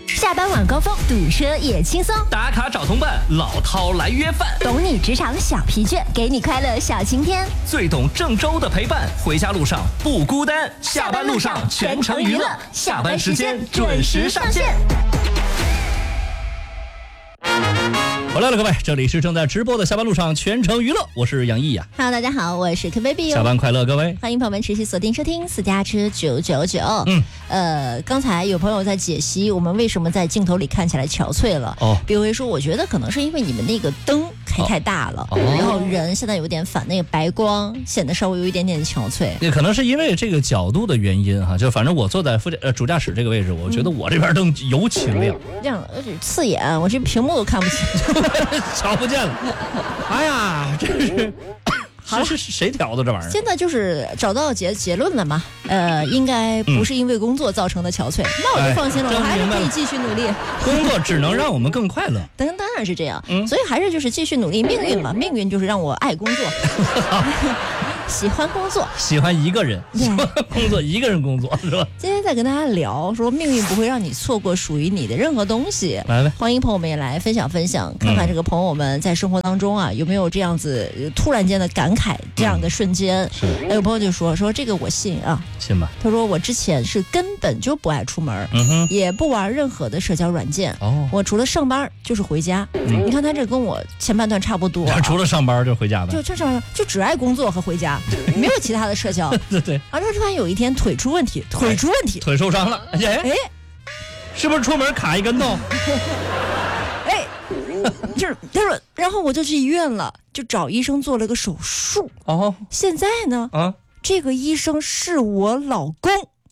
下班晚高峰堵车也轻松， 打卡找同伴，老饕来约饭， 懂你职场小疲倦，给你快乐小晴天， 最懂郑州的陪伴，回家路上不孤单，下班路上全程娱乐，下班时间准时上线。回来了，各位，这里是正在直播的下班路上全程娱乐，我是杨毅呀。 Hello， 大家好，我是 K-Baby。 下班快乐，各位！ 欢迎朋友们持续锁定收听私家车999。刚才有朋友在解析我们为什么在镜头里看起来憔悴了。比如说，我觉得可能是因为你们那个灯开太大了，然后人现在有点反那个白光，显得稍微有一点点憔悴。 也可能是因为这个角度的原因哈，就反正我坐在主驾驶这个位置，我觉得我这边灯尤其亮， 这样刺眼，我这屏幕都看不清。 瞧不见了，哎呀，这是谁调的这玩意儿？ 现在就是找到结论了嘛，应该不是因为工作造成的憔悴，那我就放心了，我还是可以继续努力。 工作只能让我们更快乐， 当然是这样，所以还是就是继续努力。命运嘛，命运就是让我爱工作。喜欢工作， 喜欢一个人，喜欢工作，一个人工作是吧？ 今天在跟大家聊说，命运不会让你错过属于你的任何东西。 来， 欢迎朋友们也来分享，看看这个朋友们在生活当中啊，有没有这样子突然间的感慨这样的瞬间。还有朋友就说这个我信啊， 信吧。 他说我之前是根本就不爱出门，也不玩任何的社交软件。我除了上班就是回家。你看他这跟我前半段差不多， 除了上班就回家呗， 就只爱工作和回家。没有其他的社交。 对。 然后突然有一天腿出问题， 腿受伤了。哎，是不是出门卡一跟头？ 哎，就是他说，然后我就去医院了，就找医生做了个手术。现在呢，这个医生是我老公。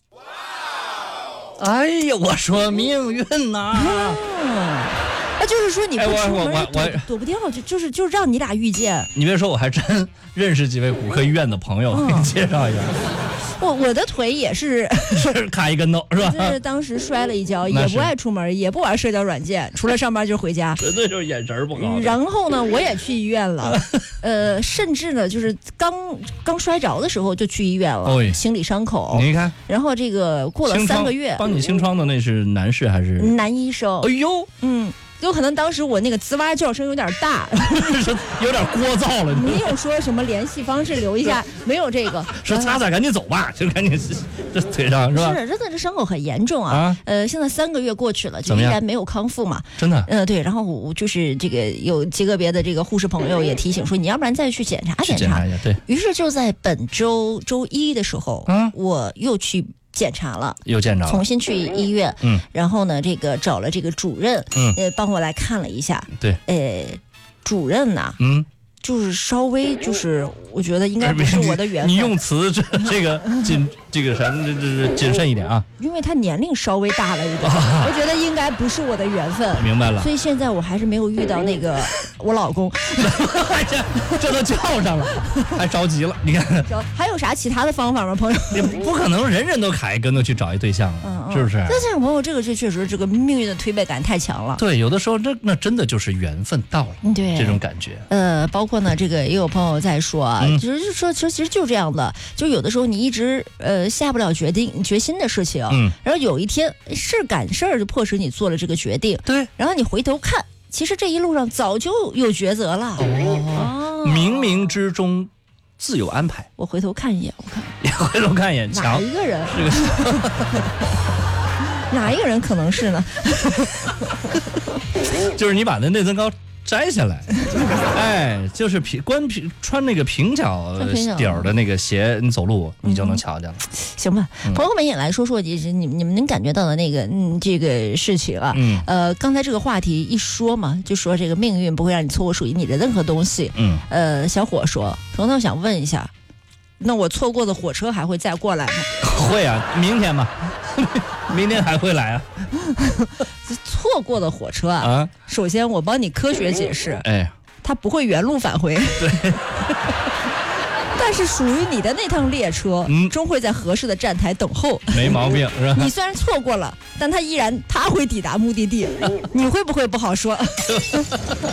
哎呀，我说命运呐！ 就是说你不出门躲不掉，就是让你俩遇见。 你别说，我还真认识几位骨科医院的朋友，给你介绍一下。 我的腿也是卡一跟头是吧？ 就是当时摔了一跤，也不爱出门，也不玩社交软件，除了上班就回家。 绝对就是眼神不好。 然后呢，我也去医院了，甚至呢，就是刚摔着的时候就去医院了，清理伤口。 你看， 然后这个过了3个月， 帮你清创的那是男士还是男医生？ 哎呦， 有可能当时我那个吱哇叫声有点大， 有点聒噪了。 没有说什么联系方式留一下，没有这个。 说擦赶紧走吧，就赶紧这腿上是吧？ 是，真的这伤口很严重啊。现在3个月过去了，就依然没有康复嘛。 真的。 对。然后我就是这个有极个别的这个护士朋友也提醒说，你要不然再去检查。 对于是就在本周周一的时候，我又去检查了，重新去医院，然后呢，这个找了这个主任，帮我来看了一下， 对， 主任呐，就是稍微就是我觉得应该不是我的缘分。 你用词这个谨慎一点啊， 因为他年龄稍微大了一点，我觉得应该不是我的缘分。 明白了。所以现在我还是没有遇到那个我老公， 这都叫上了，还着急了。你看， 还有啥其他的方法吗，朋友？ 也不可能人人都卡一跟头去找一对象啊，是不是？ 那这种朋友，这个确实这个命运的推背感太强了。 对，有的时候那真的就是缘分到了，对这种感觉。 包括呢，这个也有朋友在说啊，就是说其实就这样的，就有的时候你一直下不了决心的事情，然后有一天事赶事儿就迫使你做了这个决定， 对， 然后你回头看，其实这一路上早就有抉择了， 冥冥之中自有安排。 我回头看一眼， 回头看一眼， 哪一个人？哪一个人可能是呢？ 就是你把那内增高摘下来，就是穿那个平脚底儿的那个鞋，你走路你就能瞧见了。 行吧，朋友们也来说说，你们能感觉到的那个这个事情啊。刚才这个话题一说嘛，就说这个命运不会让你错过属于你的任何东西。小伙说，彤彤想问一下，那我错过的火车还会再过来吗？ 会啊，明天嘛。明天还会来啊？ 错过的火车啊，首先我帮你科学解释，它不会原路返回， 对。 但是属于你的那趟列车，终会在合适的站台等候， 没毛病，是吧？ 你虽然错过了，但它会抵达目的地，你会不会不好说？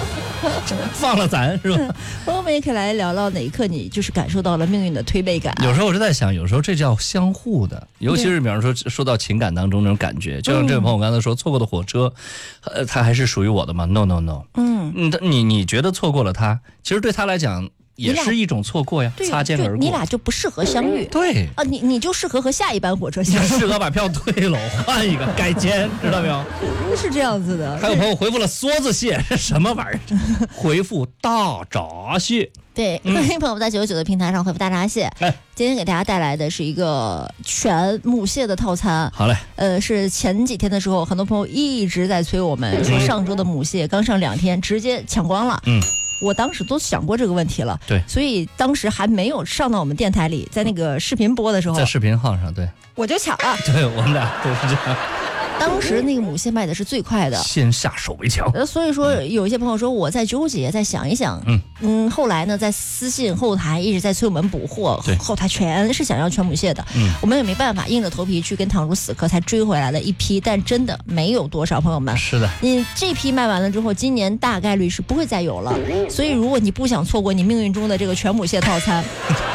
放了咱是吧？ 我们也可以来聊聊哪一刻你就是感受到了命运的推背感。 有时候我是在想，有时候这叫相互的，尤其是比方说到情感当中那种感觉，就像这位朋友刚才说，错过的火车，它还是属于我的吗 ？No No No。你觉得错过了它，其实对他来讲。也是一种错过呀，擦肩而过。 你俩就不适合相遇。 对啊， 你就适合和下一班火车相遇， 适合把票退了，换一个改签，知道没有？ 是这样子的。 还有朋友回复了梭子蟹是什么玩意儿？回复大闸蟹。 对，欢迎朋友在99的平台上回复大闸蟹。今天给大家带来的是一个全母蟹的套餐。 好嘞， 是前几天的时候，很多朋友一直在催我们说，上周的母蟹刚上2天，直接抢光了。我当时都想过这个问题了， 对， 所以当时还没有上到我们电台里，在那个视频播的时候， 在视频号上，对， 我就抢了。 对，我们俩都是这样。 当时那个母蟹卖的是最快的， 先下手为强。 所以说有一些朋友说我在纠结，再想一想，后来呢，在私信后台一直在催我们补货，后台全是想要全母蟹的，我们也没办法，硬着头皮去跟堂主死磕才追回来了一批，但真的没有多少，朋友们。 是的， 你这批卖完了之后，今年大概率是不会再有了，所以如果你不想错过你命运中的这个全母蟹套餐，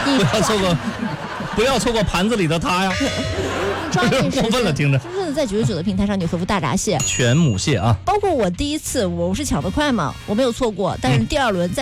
不要错过盘子里的它呀。 抓紧时间， 过分了，听着。 真的在99的平台上，你回复大闸蟹， 全母蟹啊。 包括我第一次，我是抢得快嘛，我没有错过，但是第2轮再